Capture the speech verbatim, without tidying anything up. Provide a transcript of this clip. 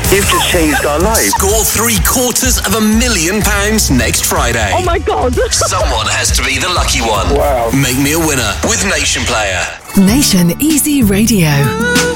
You've just changed our lives. Score three quarters of a million pounds next Friday. Oh my God. Someone has to be the lucky one. Wow. Make me a winner with Nation Player. Nation Easy Radio.